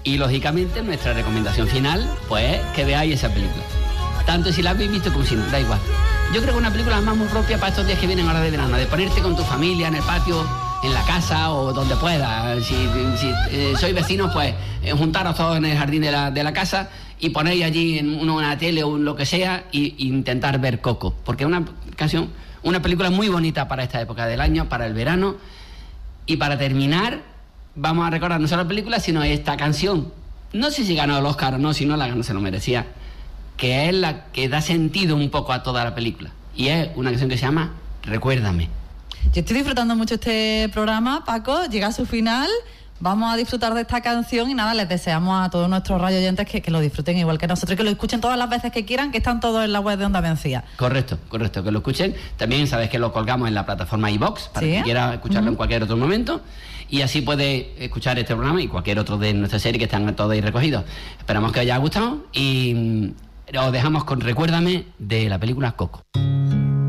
Y lógicamente nuestra recomendación final, pues, que veáis esa película. Tanto si la habéis visto como si no, da igual. Yo creo que una película más muy propia para estos días que vienen ahora de verano, de ponerte con tu familia en el patio, en la casa o donde puedas. Si sois vecinos, pues juntaros todos en el jardín de la casa y ponéis allí en una tele o lo que sea e intentar ver Coco, porque es una película muy bonita para esta época del año, para el verano. Y para terminar, vamos a recordar no solo la película, sino esta canción. No sé si ganó el Oscar o no, si no la ganó se lo merecía, que es la que da sentido un poco a toda la película. Y es una canción que se llama Recuérdame. Yo estoy disfrutando mucho este programa, Paco, llega a su final. Vamos a disfrutar de esta canción y nada, les deseamos a todos nuestros radioyentes que lo disfruten igual que nosotros, que lo escuchen todas las veces que quieran, que están todos en la web de Onda Mencía. Correcto, que lo escuchen. También sabes que lo colgamos en la plataforma iVoox, para que quiera escucharlo en cualquier otro momento, y así puede escuchar este programa y cualquier otro de nuestra serie que están todos ahí recogidos. Esperamos que os haya gustado y os dejamos con Recuérdame de la película Coco.